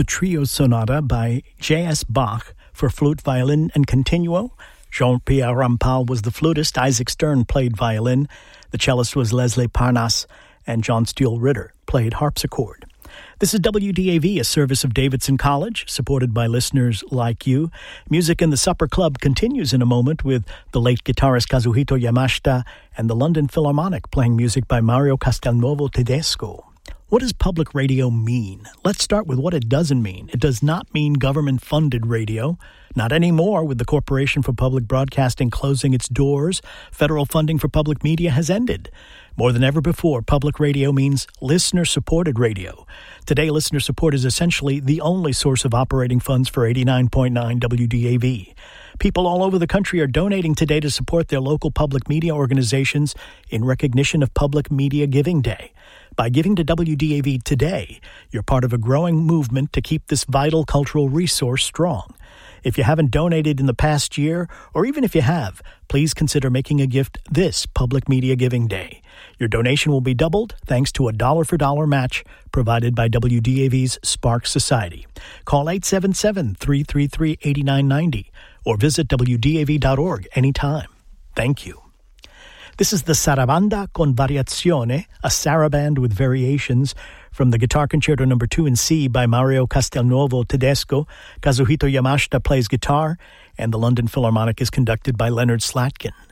the Trio Sonata by J.S. Bach for flute, violin, and continuo. Jean-Pierre Rampal was the flutist, Isaac Stern played violin, the cellist was Leslie Parnasse, and John Steele Ritter played harpsichord. This is WDAV, a service of Davidson College, supported by listeners like you. Music in the Supper Club continues in a moment with the late guitarist Kazuhito Yamashita and the London Philharmonic playing music by Mario Castelnuovo Tedesco. What does public radio mean? Let's start with what it doesn't mean. It does not mean government-funded radio. Not anymore, with the Corporation for Public Broadcasting closing its doors. Federal funding for public media has ended. More than ever before, public radio means listener-supported radio. Today, listener support is essentially the only source of operating funds for 89.9 WDAV. People all over the country are donating today to support their local public media organizations in recognition of Public Media Giving Day. By giving to WDAV today, you're part of a growing movement to keep this vital cultural resource strong. If you haven't donated in the past year, or even if you have, please consider making a gift this Public Media Giving Day. Your donation will be doubled thanks to a dollar-for-dollar match provided by WDAV's Spark Society. Call 877-333-8990 or visit WDAV.org anytime. Thank you. This is the Sarabanda con Variazione, a saraband with variations, from the Guitar Concerto No. 2 in C by Mario Castelnuovo Tedesco. Kazuhito Yamashita plays guitar, and the London Philharmonic is conducted by Leonard Slatkin.